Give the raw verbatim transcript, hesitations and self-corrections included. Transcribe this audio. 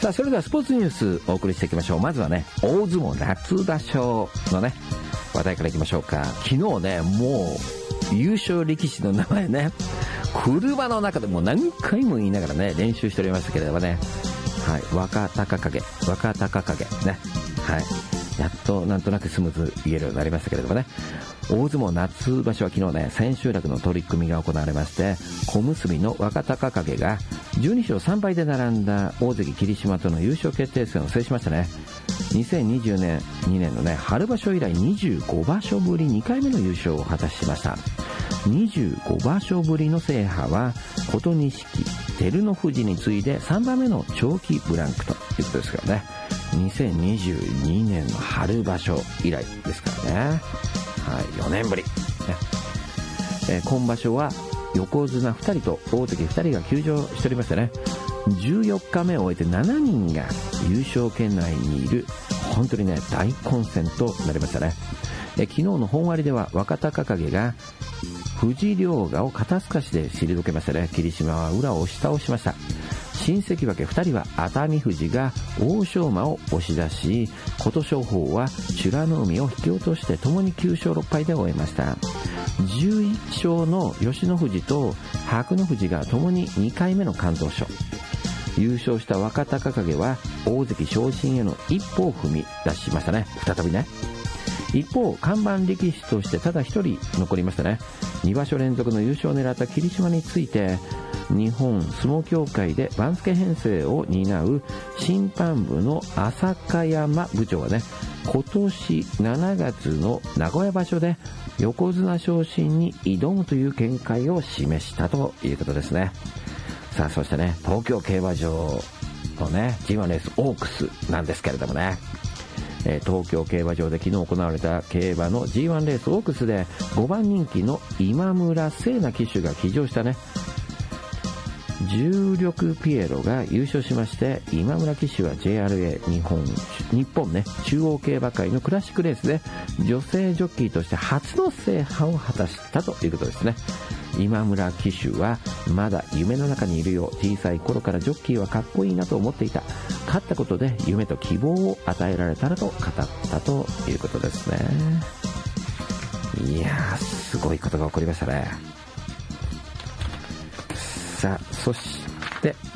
さあそれではスポーツニュースお送りしていきましょう。まずはね、大相撲夏場所のね話題からいきましょうか。昨日ね、もう優勝力士の名前ね、車の中でも何回も言いながらね練習しておりましたけれどもね、はい、若隆景若隆景ね、はい、やっとなんとなくスムーズ言えるようになりましたけれどもね、大相撲夏場所は昨日ね千秋楽の取り組みが行われまして、小結の若隆景がじゅうに勝さん敗で並んだ大関霧島との優勝決定戦を制しましたね。にせんにじゅうねんにねんのね春場所以来にじゅうごばしょぶりにかいめの優勝を果たしました。にじゅうごばしょぶりの制覇は琴錦、照ノ富士に次いでさんばんめの長期ブランクということですからね。にせんにじゅうにねんの春場所以来ですからね、はい、よねんぶり、ねえー、今場所は横綱ふたりと大関ふたりが休場しておりましてね、じゅうよっかめを終えてしちにんが優勝圏内にいる本当にね大混戦となりましたね。え昨日の本割では若隆景が藤良賀を肩透かしで退けましたね。霧島は裏を押し倒しました。新関脇ふたりは熱海富士が欧勝馬を押し出し、琴勝峰は美ら海を引き落としてともにきゅう勝ろっ敗で終えました。じゅういっ勝の吉野富士と白野富士がともににかいめの敢闘賞。優勝した若隆景は大関昇進への一歩を踏み出しましたね。再びね。一方看板力士としてただ一人残りましたね。に場所連続の優勝を狙った霧島について、日本相撲協会で番付編成を担う審判部の浅香山部長はね、今年しちがつの名古屋場所で横綱昇進に挑むという見解を示したということですね。さあそしてね、東京競馬場のね ジーワン レースオークスなんですけれどもね、えー、東京競馬場で昨日行われた競馬の ジーワン レースオークスでごばん人気の今村聖奈騎手が騎乗したね重力ピエロが優勝しまして、今村騎手は ジェイアールエー 日本日本ね中央競馬会のクラシックレースで女性ジョッキーとして初の制覇を果たしたということですね。今村騎手はまだ夢の中にいるよ、小さい頃からジョッキーはかっこいいなと思っていた、勝ったことで夢と希望を与えられたらと語ったということですね。いやーすごいことが起こりましたね。さあそして